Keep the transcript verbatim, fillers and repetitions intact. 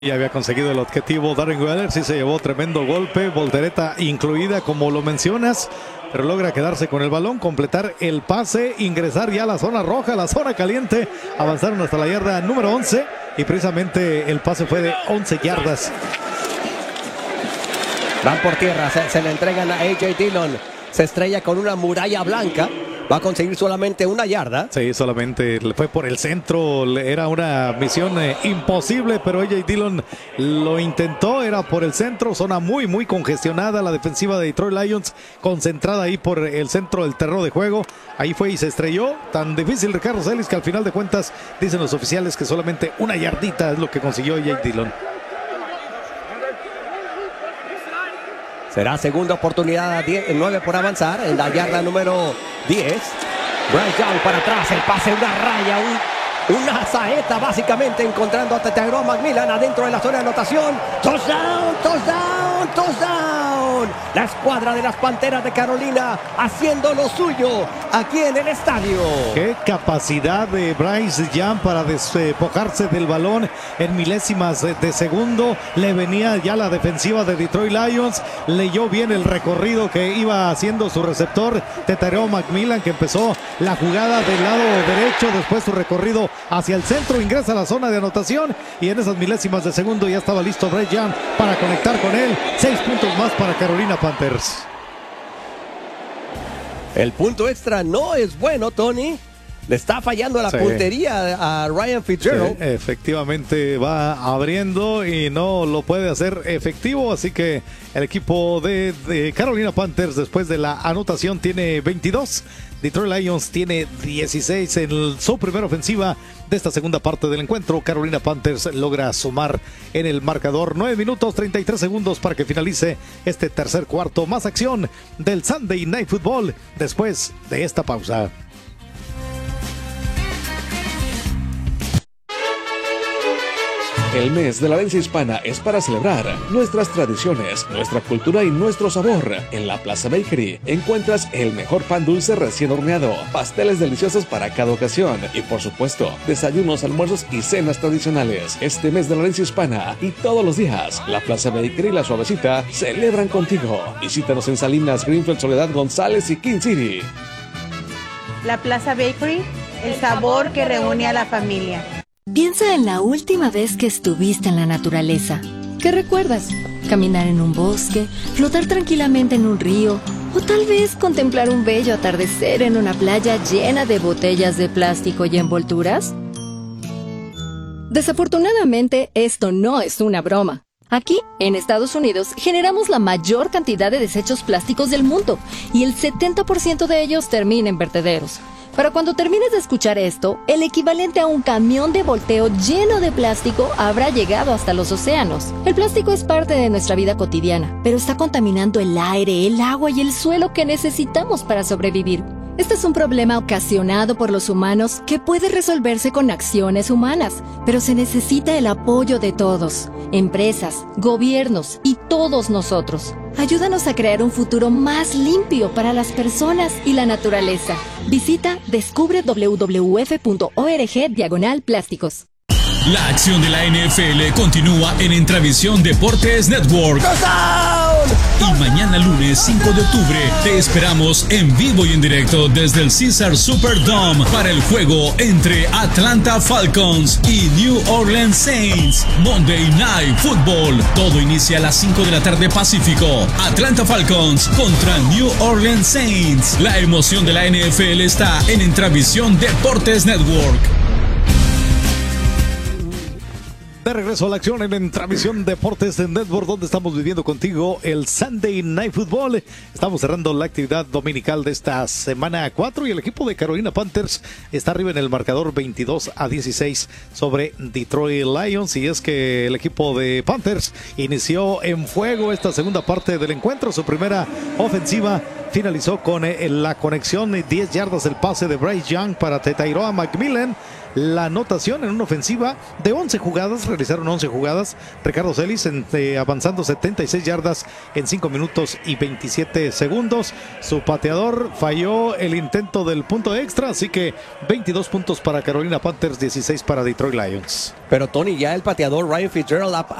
Ya había conseguido el objetivo Darren Waller, sí se llevó tremendo golpe, voltereta incluida como lo mencionas, pero logra quedarse con el balón, completar el pase, ingresar ya a la zona roja, la zona caliente, avanzaron hasta la yarda número once y precisamente el pase fue de once yardas. Van por tierra, se, se le entregan a A J Dillon, se estrella con una muralla blanca. Va a conseguir solamente una yarda. Sí, solamente fue por el centro. Era una misión eh, imposible, pero A J Dillon lo intentó. Era por el centro, zona muy, muy congestionada. La defensiva de Detroit Lions concentrada ahí por el centro del terreno de juego. Ahí fue y se estrelló. Tan difícil Ricardo Celis que al final de cuentas dicen los oficiales que solamente una yardita es lo que consiguió A J Dillon. Será segunda oportunidad, nueve por avanzar en la yarda número diez. Bryce Young para atrás, el pase, una raya, un, una saeta básicamente encontrando a Tyrone McMillan adentro de la zona de anotación. Touchdown, touchdown, touchdown. La escuadra de las Panteras de Carolina haciendo lo suyo aquí en el estadio. Qué capacidad de Bryce Young para despojarse del balón en milésimas de segundo. Le venía ya la defensiva de Detroit Lions. Leyó bien el recorrido que iba haciendo su receptor Tyrone McMillan, que empezó la jugada del lado derecho, después su recorrido hacia el centro, ingresa a la zona de anotación y en esas milésimas de segundo ya estaba listo Bryce Young para conectar con él. Seis puntos más para Carolina Panthers. El punto extra no es bueno, Tony. Le está fallando la sí. puntería a Ryan Fitzgerald. Sí, efectivamente va abriendo y no lo puede hacer efectivo. Así que el equipo de, de Carolina Panthers, después de la anotación, tiene veintidós. Detroit Lions tiene dieciséis en su primera ofensiva de esta segunda parte del encuentro. Carolina Panthers logra sumar en el marcador. nueve minutos treinta y tres segundos para que finalice este tercer cuarto. Más acción del Sunday Night Football después de esta pausa. El mes de la herencia hispana es para celebrar nuestras tradiciones, nuestra cultura y nuestro sabor. En la Plaza Bakery encuentras el mejor pan dulce recién horneado, pasteles deliciosos para cada ocasión y, por supuesto, desayunos, almuerzos y cenas tradicionales. Este mes de la herencia hispana y todos los días, la Plaza Bakery y la Suavecita celebran contigo. Visítanos en Salinas, Greenfield, Soledad, González y King City. La Plaza Bakery, el sabor que reúne a la familia. Piensa en la última vez que estuviste en la naturaleza. ¿Qué recuerdas? ¿Caminar en un bosque? ¿Flotar tranquilamente en un río? ¿O tal vez contemplar un bello atardecer en una playa llena de botellas de plástico y envolturas? Desafortunadamente, esto no es una broma. Aquí, en Estados Unidos, generamos la mayor cantidad de desechos plásticos del mundo y el setenta por ciento de ellos termina en vertederos. Para cuando termines de escuchar esto, el equivalente a un camión de volteo lleno de plástico habrá llegado hasta los océanos. El plástico es parte de nuestra vida cotidiana, pero está contaminando el aire, el agua y el suelo que necesitamos para sobrevivir. Este es un problema ocasionado por los humanos que puede resolverse con acciones humanas, pero se necesita el apoyo de todos, empresas, gobiernos y todos nosotros. Ayúdanos a crear un futuro más limpio para las personas y la naturaleza. Visita descubre w w w punto org diagonal plásticos. La acción de la N F L continúa en Entravisión Deportes Network. Y mañana lunes cinco de octubre te esperamos en vivo y en directo desde el Caesars Superdome para el juego entre Atlanta Falcons y New Orleans Saints. Monday Night Football. Todo inicia a las cinco de la tarde Pacífico. Atlanta Falcons contra New Orleans Saints. La emoción de la N F L está en Entravisión Deportes Network. De regreso a la acción en Entravisión Deportes en Network, donde estamos viviendo contigo el Sunday Night Football. Estamos cerrando la actividad dominical de esta semana cuatro y el equipo de Carolina Panthers está arriba en el marcador veintidós a dieciséis sobre Detroit Lions. Y es que el equipo de Panthers inició en fuego esta segunda parte del encuentro. Su primera ofensiva finalizó con la conexión de diez yardas, el pase de Bryce Young para Tyrone McMillan. la anotación en una ofensiva de once jugadas. Realizaron once jugadas. Ricardo Celis en, eh, avanzando setenta y seis yardas en cinco minutos y veintisiete segundos. Su pateador falló el intento del punto extra, así que veintidós puntos para Carolina Panthers, dieciséis para Detroit Lions. Pero Tony, ya el pateador Ryan Fitzgerald ha,